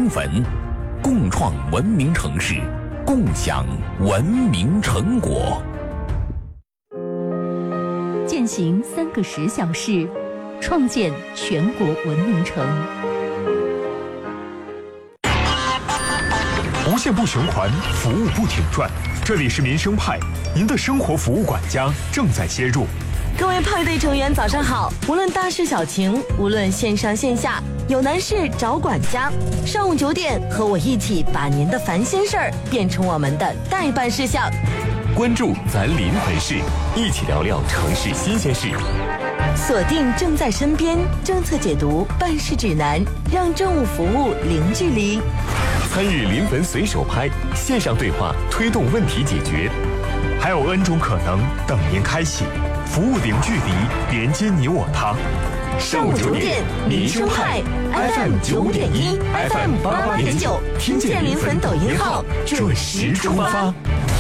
宠粉，共创文明城市，共享文明成果。 践行3个10小时，创建全国文明城。 无限不循环，服务不停转。这里是民生派，您的生活服务管家正在接入。 各位派对成员早上好，无论大事小情，无论线上线下，有难事找管家。上午9点，和我一起把您的烦心事儿变成我们的待办事项。 关注咱临汾市，一起聊聊城市新鲜事。 锁定正在身边，政策解读，办事指南，让政务服务零距离。 参与临汾随手拍，线上对话推动问题解决。 还有 N 种可能等您开启，服务零距离，连接你我他。 上午9点，民生派 FM 9.1 FM 88.9，听见临汾抖音号，准时出发。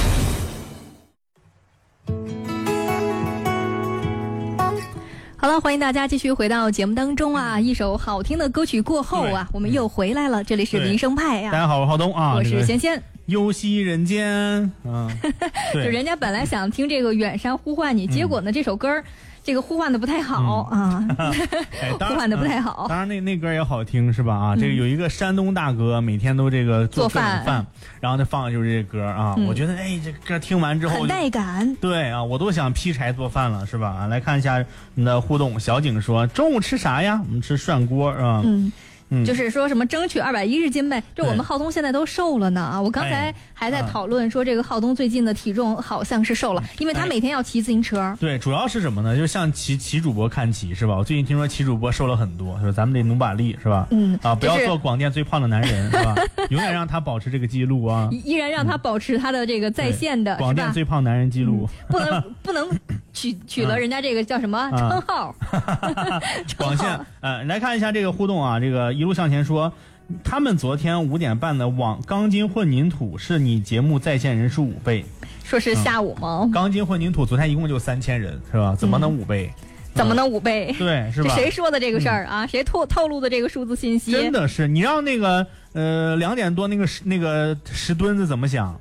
好了，欢迎大家继续回到节目当中啊！一首好听的歌曲过后啊，我们又回来了。这里是民生派呀， 大家好，我是浩东啊， 我是仙仙。 游戏人间啊， 就人家本来想听这个远山呼唤你，结果呢这首歌这个呼唤的不太好啊，呼唤的不太好。 当然那歌也好听是吧？啊，这个有一个山东大哥，每天都这个做饭，然后他放的就是这歌啊。我觉得这歌听完之后很带感。 对啊，我都想劈柴做饭了是吧？啊，来看一下你的互动。小景说中午吃啥呀？我们吃涮锅啊。 就是说什么争取210斤呗，这我们浩东现在都瘦了呢啊！我刚才还在讨论说这个浩东最近的体重好像是瘦了，因为他每天要骑自行车。 对，主要是什么呢？就像骑主播看齐是吧？我最近听说骑主播瘦了很多，说咱们得努把力是吧？不要做广电最胖的男人是吧？永远让他保持这个记录啊！ 依然让他保持他的这个在线的广电最胖男人记录， 不能取了人家这个叫什么称号？ 广线来看一下这个互动啊，这个一路向前说，他们昨天5点半的钢筋混凝土是你节目在线人数5倍， 说是下午吗？ 钢筋混凝土昨天一共就3000人是吧？怎么能5倍？ 怎么能5倍？ 对，是吧？ 谁说的这个事儿啊？谁透露的这个数字信息？ 真的是你让那个2点多那个石墩子怎么想？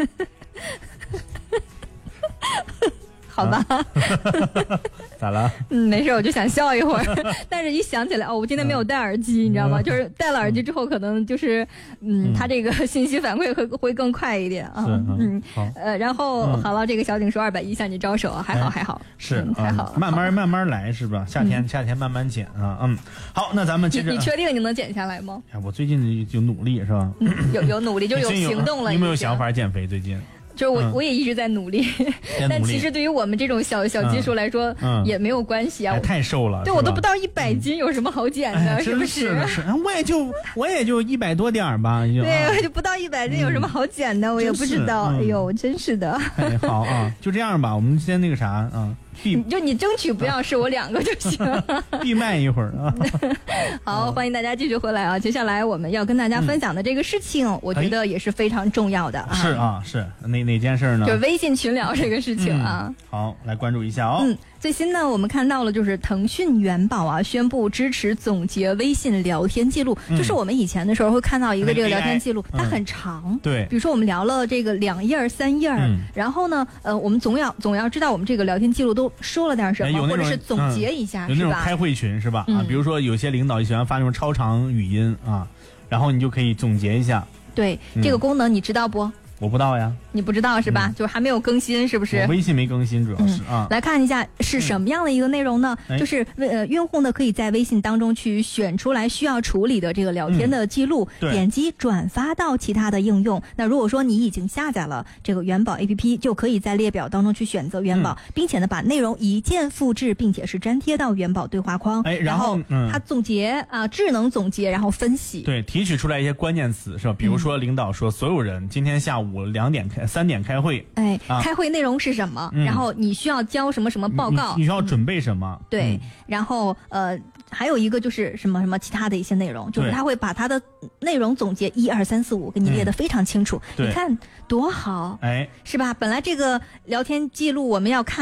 好吧， 咋了？ 没事，我就想笑一会儿，但是一想起来我今天没有戴耳机，你知道吗？就是戴了耳机之后，可能就是他这个信息反馈会更快一点啊。然后好了，这个小景说210向你招手，还好， 是还好， 慢慢来是吧？夏天慢慢减啊，好，那咱们接着。 你确定你能减下来吗？ 我最近就努力是吧？ 有努力，就有行动了。 有没有想法减肥？最近？ 就是我也一直在努力，但其实对于我们这种小基数来说也没有关系啊。 太瘦了， 对我都不到100斤，有什么好减的？是不是？ 我也就100多点吧。 对，我就不到100斤，有什么好减的？我也不知道。哎呦，真是的。 好啊，就这样吧。我们先那个啥啊。 你争取不要是我2个就行， 闭麦一会儿啊。 好，欢迎大家继续回来啊！接下来我们要跟大家分享的这个事情，我觉得也是非常重要的啊。 是啊，是哪件事呢？ 就是微信群聊这个事情啊。 好，来关注一下哦。 最新呢，我们看到了就是腾讯元宝啊宣布支持总结微信聊天记录，就是我们以前的时候会看到一个这个聊天记录，它很长， 对， 比如说我们聊了这个2页3页，然后呢，我们总要知道我们这个聊天记录都说了点什么，或者是总结一下， 有那种开会群是吧？比如说有些领导喜欢发那种超长语音啊，然后你就可以总结一下。 对，这个功能你知道不？ 我不知道呀。 你不知道是吧？就是还没有更新，是不是？ 微信没更新，主要是啊。 来看一下是什么样的一个内容呢？就是用户呢可以在微信当中去选出来需要处理的这个聊天的记录，点击转发到其他的应用。那如果说你已经下载了这个元宝 APP， 就可以在列表当中去选择元宝，并且呢把内容一键复制，并且是粘贴到元宝对话框。 然后它总结啊，智能总结，然后分析。 对，提取出来一些关键词是吧？比如说领导说所有人今天下午3点开会， 开会内容是什么？然后你需要交什么什么报告？ 你需要准备什么？ 对，然后还有一个就是什么其他的一些内容，就是他会把他的内容总结1、2、3、4、5给你列得非常清楚。你看多好，是吧？本来这个聊天记录我们要看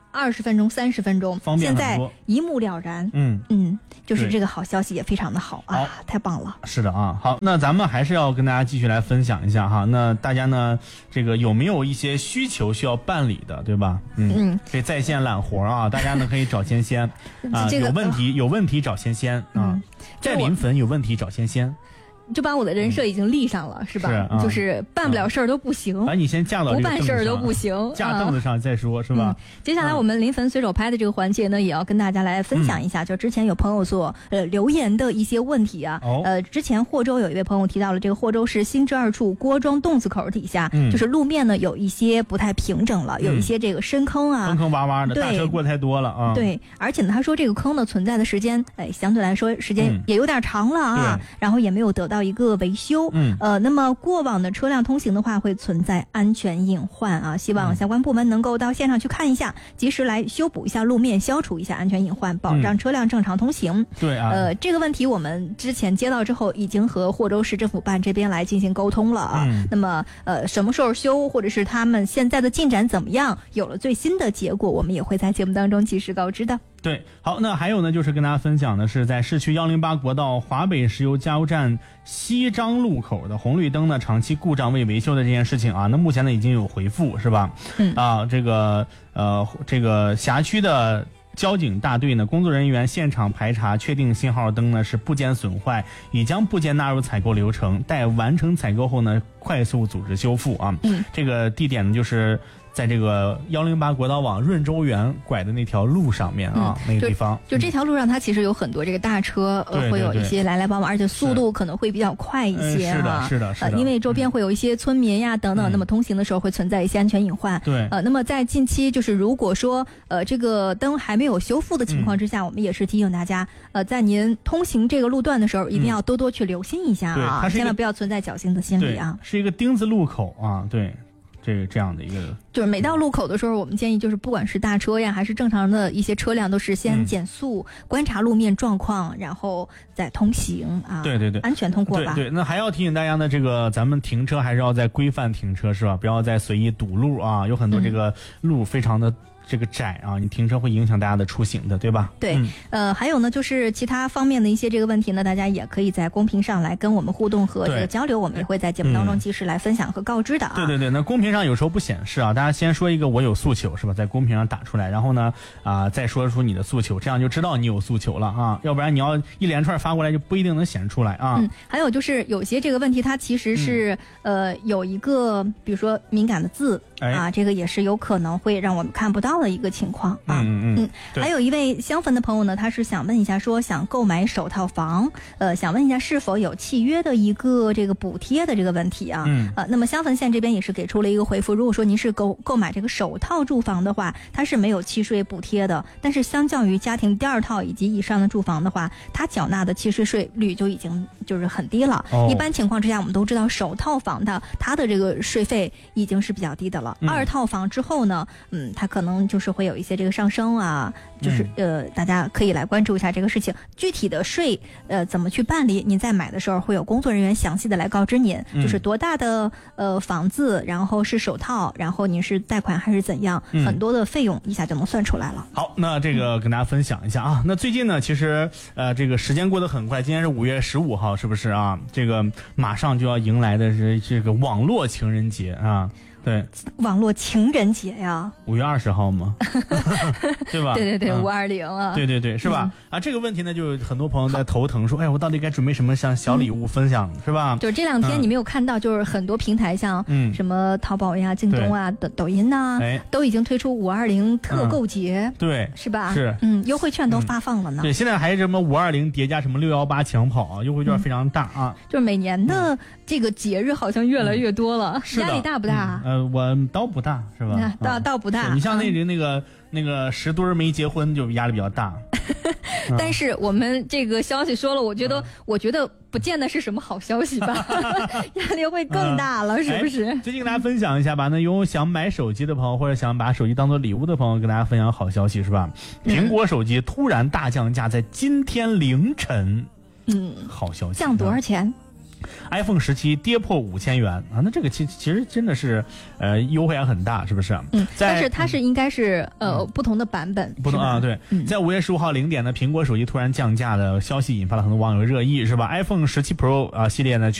20分钟、30分钟， 方便很多， 现在一目了然。就是这个好消息也非常的好啊，太棒了。 是的啊，好，那咱们还是要跟大家继续来分享一下哈。那大家呢，这个有没有一些需求需要办理的，对吧？可以在线揽活啊，大家呢可以找仙仙啊，有问题找仙仙啊，在临汾有问题找仙仙。 就把我的人设已经立上了，是吧？ 是就是办不了事儿都不行， 把你先架到这个凳子上， 不办事儿都不行， 架凳子上再说，是吧？ 接下来我们临汾随手拍的这个环节呢，也要跟大家来分享一下，就之前有朋友做留言的一些问题啊。之前霍州有一位朋友提到了这个霍州市新制2处郭庄洞子口底下，就是路面呢有一些不太平整了，有一些这个深坑啊， 坑坑洼洼的，大车过太多了啊。 对，而且呢，他说这个坑呢存在的时间，相对来说时间也有点长了啊，然后也没有得到一个维修。那么过往的车辆通行的话会存在安全隐患啊，希望相关部门能够到现场去看一下，及时来修补一下路面，消除一下安全隐患，保障车辆正常通行。 对啊， 这个问题我们之前接到之后，已经和霍州市政府办这边来进行沟通了啊。那么什么时候修，或者是他们现在的进展怎么样，有了最新的结果，我们也会在节目当中及时告知的。 对，好，那还有呢，就是跟大家分享的是，在市区108国道华北石油加油站西张路口的红绿灯呢长期故障未维修的这件事情啊，那目前呢已经有回复，是吧？这个辖区的交警大队呢，工作人员现场排查，确定信号灯呢是部件损坏，已将部件纳入采购流程，待完成采购后呢，快速组织修复啊。这个地点呢就是在这个108国道往润州园拐的那条路上面啊，那个地方， 就这条路上，它其实有很多这个大车，会有一些来来往往，而且速度可能会比较快一些啊。 是的， 因为周边会有一些村民呀等等，那么通行的时候会存在一些安全隐患。 对， 那么在近期，就是如果说这个灯还没有修复的情况之下，我们也是提醒大家，在您通行这个路段的时候，一定要多多去留心一下啊，千万不要存在侥幸的心理啊。 是一个丁字路口啊，对。这样的一个， 就是每到路口的时候，我们建议就是不管是大车呀，还是正常的一些车辆，都是先减速，观察路面状况，然后再通行啊。 对， 安全通过吧。 对，那还要提醒大家呢，这个咱们停车还是要在规范停车，是吧？不要再随意堵路啊，有很多这个路非常的这个窄啊，你停车会影响大家的出行的，对吧？ 对，还有呢，就是其他方面的一些这个问题呢，大家也可以在公屏上来跟我们互动和这个交流，我们也会在节目当中及时来分享和告知的啊。 对，那公屏上有时候不显示啊，大家先说一个我有诉求，是吧？在公屏上打出来，然后呢再说出你的诉求，这样就知道你有诉求了啊，要不然你要一连串发过来就不一定能显示出来啊。 还有就是有些这个问题它其实是有一个比如说敏感的字啊，这个也是有可能会让我们看不到的一个情况啊。还有一位襄汾的朋友呢，他是想问一下，说想购买首套房，想问一下是否有契约的一个这个补贴的这个问题啊。那么襄汾县这边也是给出了一个回复，如果说您是购买这个首套住房的话，它是没有契税补贴的，但是相较于家庭第2套以及以上的住房的话，它缴纳的契税率就已经就是很低了。一般情况之下，我们都知道首套房它的这个税费已经是比较低的了。2套房之后呢，它可能就是会有一些这个上升啊，就是大家可以来关注一下这个事情。具体的税怎么去办理，您在买的时候会有工作人员详细的来告知您，就是多大的房子，然后是首套，然后您是贷款还是怎样，很多的费用一下就能算出来了。 好，那这个跟大家分享一下啊。那最近呢，其实这个时间过得很快，今天是5月15号，是不是啊？这个马上就要迎来的是这个网络情人节啊。对， 网络情人节呀 ，5月20号吗？对吧？ 对，520啊。 对，是吧？这个问题呢，就很多朋友在头疼，说，哎，我到底该准备什么像小礼物分享，是吧？ 就是这2天你没有看到，就是很多平台像什么淘宝呀、京东啊、抖音呐，都已经推出520特购节， 对， 是吧？ 是， 优惠券都发放了呢。 对，现在还什么520叠加什么618抢跑啊，优惠券非常大啊。 就是每年的这个节日好像越来越多了，压力大不大？ 我倒不大，是吧？ 倒不大。 你像那个10对没结婚就压力比较大。 但是我们这个消息说了，我觉得不见得是什么好消息吧，压力会更大了，是不是？ 最近跟大家分享一下吧。那有想买手机的朋友，或者想把手机当做礼物的朋友，跟大家分享好消息，是吧？苹果手机突然大降价，在今天凌晨。好消息。 降多少钱？ iPhone 17跌破5000元啊，那这个其实真的是优惠还很大，是不是？ 但是它是应该是不同的版本， 不同啊，对。在5月15号0点呢，苹果手机突然降价的消息引发了很多网友热议，是吧？iPhone 17 Pro 系列呢